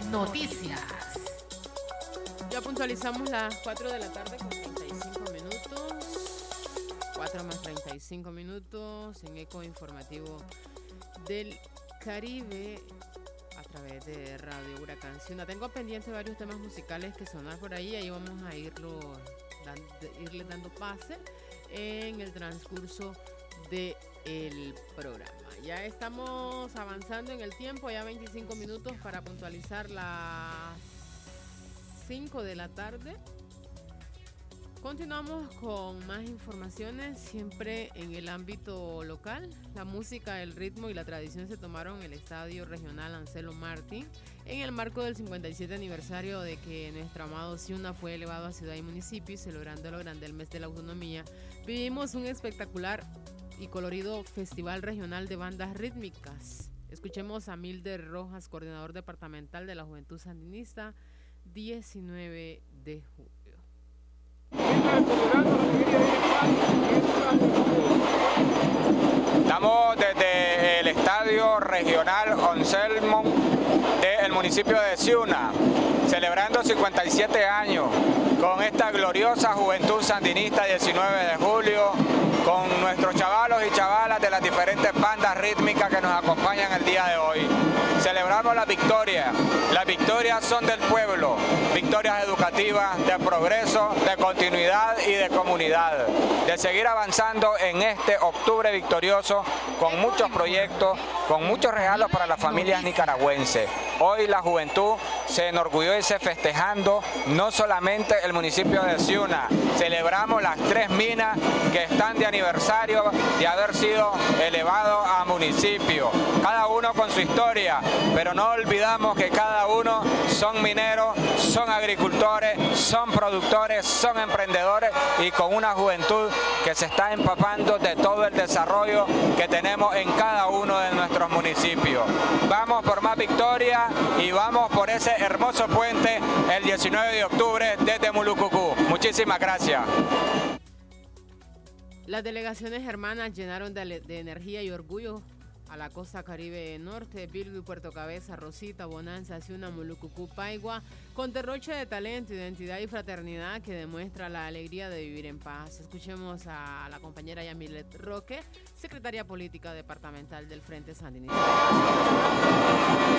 noticias. Ya puntualizamos las 4 de la tarde con 35 minutos. 4 más 35 minutos en Eco Informativo del Caribe a través de Radio Huracán Ciuna. Tengo pendiente varios temas musicales que sonar por ahí vamos a irle dando pase en el transcurso del programa. Ya estamos avanzando en el tiempo, ya 25 minutos para puntualizar las 5 de la tarde. Continuamos con más informaciones, siempre en el ámbito local. La música, el ritmo y la tradición se tomaron en el Estadio Regional Anselmo Martí en el marco del 57 aniversario de que nuestro amado Ciuna fue elevado a ciudad y municipio, y celebrando lo grande el mes de la autonomía. Vivimos un espectacular y colorido festival regional de bandas rítmicas. Escuchemos a Milder Rojas, coordinador departamental de la Juventud Sandinista, 19 de julio. Estamos desde el Estadio Regional Anselmo del municipio de Ciuna, celebrando 57 años con esta gloriosa Juventud Sandinista 19 de julio, con nuestros chavalos y chavalas de las diferentes bandas rítmicas que nos acompañan el día de hoy. Celebramos las victorias son del pueblo, victorias educativas, de progreso, de continuidad y de comunidad, de seguir avanzando en este octubre victorioso con muchos proyectos, con muchos regalos para las familias nicaragüenses. Hoy la juventud se enorgullece festejando no solamente el municipio de Ciuna, celebramos las 3 minas que están de aniversario de haber sido elevado a municipio, cada uno con su historia, pero no olvidamos que cada uno son mineros, son agricultores, son productores, son emprendedores y con una juventud que se está empapando de todo el desarrollo que tenemos en cada uno de nuestros municipios. Vamos por más victoria y vamos por ese hermoso puente el 19 de octubre desde Mulucucú. Muchísimas gracias. Las delegaciones hermanas llenaron de energía y orgullo a la costa Caribe Norte, Bilbo y Puerto Cabeza, Rosita, Bonanza, Ciuna, Mulucucú, Paigua, con derroche de talento, identidad y fraternidad que demuestra la alegría de vivir en paz. Escuchemos a la compañera Yamilet Roque, secretaria política departamental del Frente Sandinista.